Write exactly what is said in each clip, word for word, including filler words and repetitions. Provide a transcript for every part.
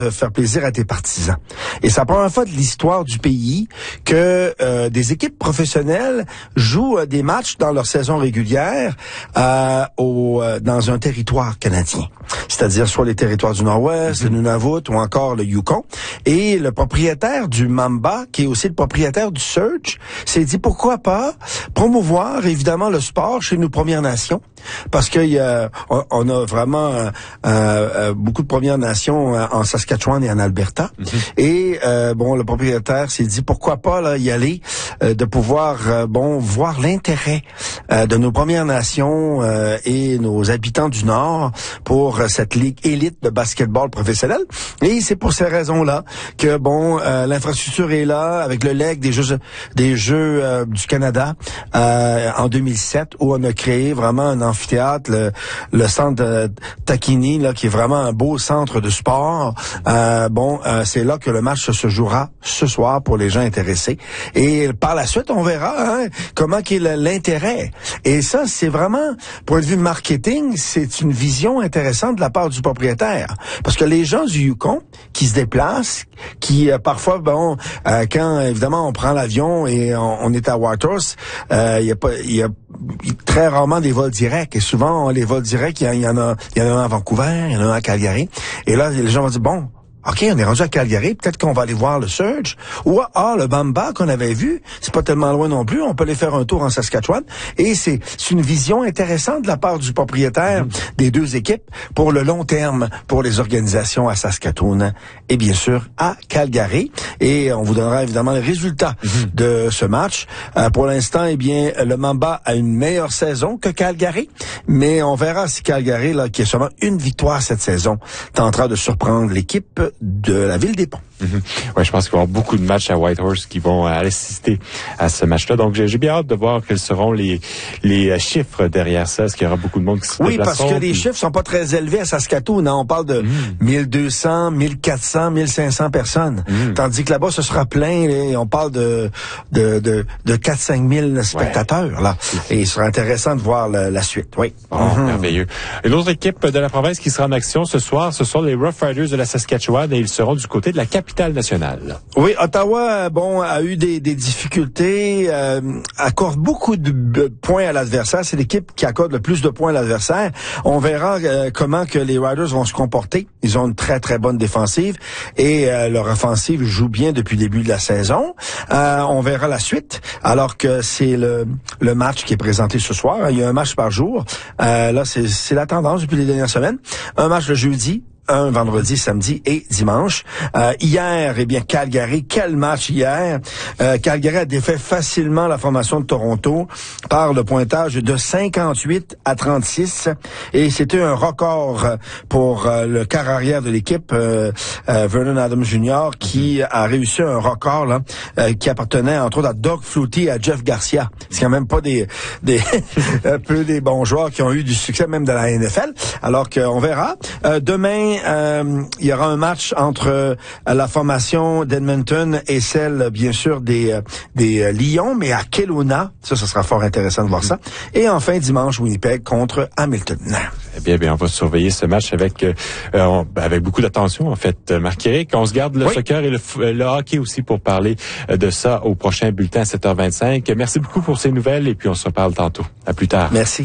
faire plaisir à tes partisans. Et c'est la première fois de l'histoire du pays que euh, des équipes professionnelles jouent euh, des matchs dans leur saison régulière euh, au, euh, dans un territoire canadien. C'est-à-dire soit les territoires du Nord-Ouest, mm-hmm. le Nunavut ou encore le Yukon. Et le propriétaire du Mamba, qui est aussi le propriétaire du Surge, s'est dit pourquoi pas promouvoir évidemment le sport chez nos Premières Nations. Parce qu'il y a, on, on a vraiment euh, euh, beaucoup de Premières Nations en Saskatchewan et en Alberta. Mm-hmm. Et euh, bon, le propriétaire s'est dit pourquoi pas là y aller, euh, de pouvoir euh, bon voir l'intérêt euh, de nos Premières Nations euh, et nos habitants du Nord pour euh, cette ligue élite de basketball professionnel. Et c'est pour ces raisons-là que bon, euh, l'infrastructure est là avec le leg des Jeux des Jeux euh, du Canada euh, en deux mille sept où on a créé vraiment un amphithéâtre, le, le centre de Takini là qui est vraiment un beau centre de sport. Euh, bon, euh, c'est là que le match se jouera ce soir pour les gens intéressés. Et par la suite, on verra hein, comment est l'intérêt. Et ça, c'est vraiment, point de vue marketing, c'est une vision intéressante de la part du propriétaire. Parce que les gens du Yukon qui se déplacent, qui euh, parfois, bon, euh, quand évidemment on prend l'avion et on, on est à Whitehorse, il euh, y a pas, il y a très rarement des vols directs. Et souvent, les vols directs, il y, y en a, il y en a un à Vancouver, il y en a un à Calgary. Et là, les gens vont dire bon. OK, on est rendu à Calgary, peut-être qu'on va aller voir le Surge. Ou, ah, le Mamba qu'on avait vu, c'est pas tellement loin non plus, on peut aller faire un tour en Saskatchewan. Et c'est, c'est une vision intéressante de la part du propriétaire mmh. des deux équipes pour le long terme, pour les organisations à Saskatoon et bien sûr à Calgary. Et on vous donnera évidemment les résultats mmh. de ce match. Euh, pour l'instant, eh bien, le Mamba a une meilleure saison que Calgary, mais on verra si Calgary, là, qui a seulement une victoire cette saison, tentera de surprendre l'équipe de la ville des Ponts. Mm-hmm. Ouais, je pense qu'il va y avoir beaucoup de matchs à Whitehorse qui vont assister à ce match-là. Donc, j'ai, j'ai bien hâte de voir quels seront les les chiffres derrière ça. Est-ce qu'il y aura beaucoup de monde qui se Oui, parce que puis... les chiffres sont pas très élevés à Saskatoon. On parle de mm. mille deux cents, mille quatre cents, mille cinq cents personnes. Mm. Tandis que là-bas, ce sera plein. Et on parle de de de, de quatre à cinq mille spectateurs. Ouais. Là. Et il sera intéressant de voir la, la suite. Oui. Oh, mm-hmm. Merveilleux. Une autre équipe de la province qui sera en action ce soir, ce sont les Rough Riders de la Saskatchewan et ils seront du côté de la capitale nationale. Oui, Ottawa, bon, a eu des, des difficultés, euh, accorde beaucoup de points à l'adversaire. C'est l'équipe qui accorde le plus de points à l'adversaire. On verra euh, comment que les Riders vont se comporter. Ils ont une très, très bonne défensive et euh, leur offensive joue bien depuis le début de la saison. Euh, on verra la suite, alors que c'est le, le match qui est présenté ce soir. Il y a un match par jour. Euh, là, c'est, c'est la tendance depuis les dernières semaines. Un match le jeudi, un vendredi, samedi et dimanche. Euh, hier, eh bien, Calgary, quel match hier. Euh, Calgary a défait facilement la formation de Toronto par le pointage de cinquante-huit à trente-six. Et c'était un record pour euh, le quart arrière de l'équipe, euh, euh, Vernon Adams junior, qui a réussi un record là, euh, qui appartenait entre autres à Doug Flutie et à Jeff Garcia. C'est quand même pas des, des un peu des bons joueurs qui ont eu du succès même de la N F L. Alors qu'on verra. Euh, demain, Euh, il y aura un match entre euh, la formation d'Edmonton et celle, bien sûr, des euh, des euh, Lions, mais à Kelowna. Ça, ça sera fort intéressant de voir ça. Et enfin, dimanche, Winnipeg contre Hamilton. Eh bien, bien, on va surveiller ce match avec euh, on, avec beaucoup d'attention, en fait, Marc-Éric. On se garde le oui. soccer et le, le hockey aussi pour parler de ça au prochain bulletin à sept heures vingt-cinq. Merci beaucoup pour ces nouvelles et puis on se reparle tantôt. À plus tard. Merci.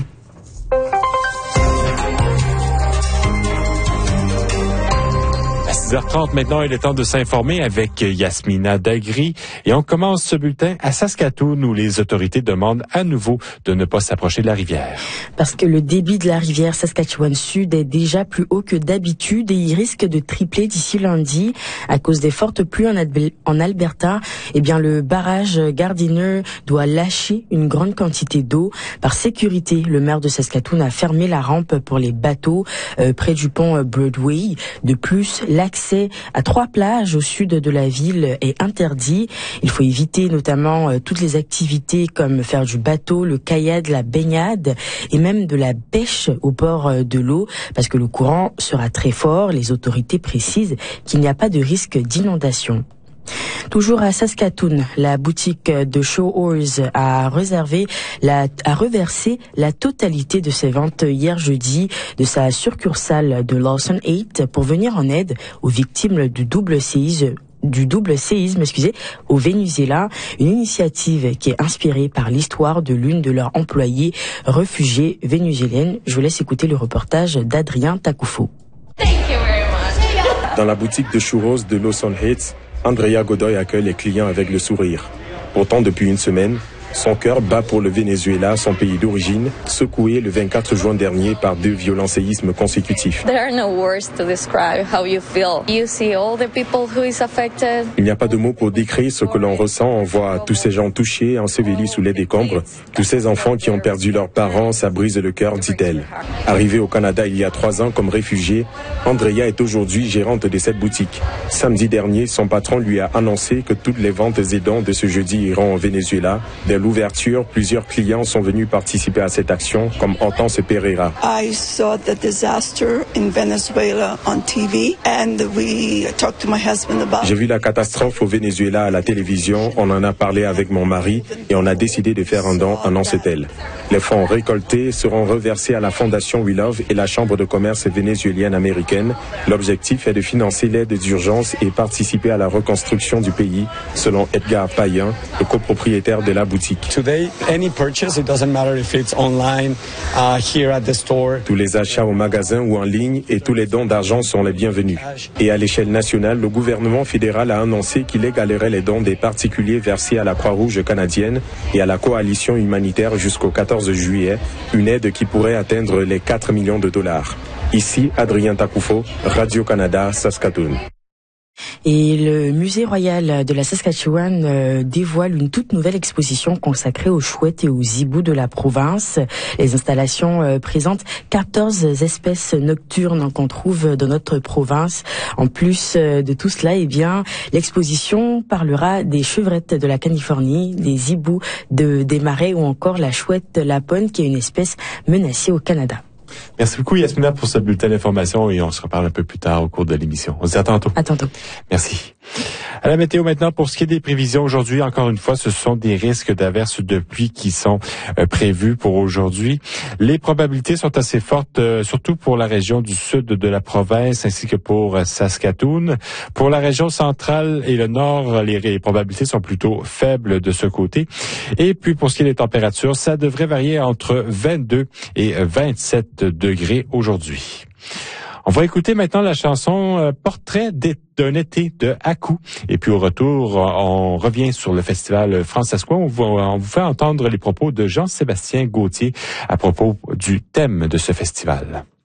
six heures trente maintenant, il est temps de s'informer avec Yasmina Dagri. Et on commence ce bulletin à Saskatoon où les autorités demandent à nouveau de ne pas s'approcher de la rivière. Parce que le débit de la rivière Saskatchewan-Sud est déjà plus haut que d'habitude et il risque de tripler d'ici lundi à cause des fortes pluies en, Ad- en Alberta. Eh bien, le barrage Gardiner doit lâcher une grande quantité d'eau. Par sécurité, le maire de Saskatoon a fermé la rampe pour les bateaux euh, près du pont Broadway. De plus, l'accès à trois plages au sud de la ville est interdit. Il faut éviter notamment euh, toutes les activités comme faire du bateau, le kayak, la baignade et même de la pêche au bord euh, de l'eau parce que le courant sera très fort. Les autorités précisent qu'il n'y a pas de risque d'inondation. Toujours à Saskatoon, la boutique de Show-Ours a réservé la, a reversé la totalité de ses ventes hier jeudi de sa succursale de Lawson huit pour venir en aide aux victimes du double séisme du double séisme, excusez, au Venezuela, une initiative qui est inspirée par l'histoire de l'une de leurs employées réfugiées vénézuéliennes. Je vous laisse écouter le reportage d'Adrien Takoufo. Dans la boutique de churros de Lawson Heights, Andrea Godoy accueille les clients avec le sourire. Pourtant, depuis une semaine, son cœur bat pour le Venezuela, son pays d'origine, secoué le vingt-quatre juin dernier par deux violents séismes consécutifs. Il n'y a pas de mots pour décrire ce que l'on ressent. On voit tous ces gens touchés, ensevelis sous les décombres. Tous ces enfants qui ont perdu leurs parents, ça brise le cœur, dit-elle. Arrivée au Canada il y a trois ans comme réfugiée, Andrea est aujourd'hui gérante de cette boutique. Samedi dernier, son patron lui a annoncé que toutes les ventes et dons de ce jeudi iront au Venezuela. Dès l'ouverture, plusieurs clients sont venus participer à cette action, comme Hortense Pereira. I saw the disaster in Venezuela on T V and we talked to my husband about it. J'ai vu la catastrophe au Venezuela à la télévision, on en a parlé avec mon mari et on a décidé de faire un don, annonçait-elle. Les fonds récoltés seront reversés à la Fondation We Love et la Chambre de commerce vénézuélienne américaine. L'objectif est de financer l'aide d'urgence et participer à la reconstruction du pays, selon Edgar Payen, le copropriétaire de la boutique. Today, any purchase, it doesn't matter if it's online, uh, here at the store. Tous les achats au magasin ou en ligne et tous les dons d'argent sont les bienvenus. Et à l'échelle nationale, le gouvernement fédéral a annoncé qu'il égalerait les dons des particuliers versés à la Croix-Rouge canadienne et à la coalition humanitaire jusqu'au quatorze juillet, une aide qui pourrait atteindre les quatre millions de dollars. Ici, Adrien Takoufo, Radio-Canada, Saskatoon. Et le Musée royal de la Saskatchewan euh, dévoile une toute nouvelle exposition consacrée aux chouettes et aux hiboux de la province. Les installations euh, présentent quatorze espèces nocturnes qu'on trouve dans notre province. En plus euh, de tout cela, eh bien, l'exposition parlera des chevrettes de la Californie, des hiboux de, des marais ou encore la chouette lapone qui est une espèce menacée au Canada. Merci beaucoup, Yasmina, pour ce bulletin d'information et on se reparle un peu plus tard au cours de l'émission. On se dit à tantôt. À tantôt. Merci. À la météo maintenant, pour ce qui est des prévisions aujourd'hui, encore une fois, ce sont des risques d'averses de pluie qui sont euh, prévus pour aujourd'hui. Les probabilités sont assez fortes, euh, surtout pour la région du sud de la province ainsi que pour euh, Saskatoon. Pour la région centrale et le nord, les, les probabilités sont plutôt faibles de ce côté. Et puis pour ce qui est des températures, ça devrait varier entre vingt-deux et vingt-sept degrés aujourd'hui. On va écouter maintenant la chanson euh, Portrait d'un été de Hakou. Et puis au retour, on revient sur le festival Francescois. On, on vous fait entendre les propos de Jean-Sébastien Gauthier à propos du thème de ce festival.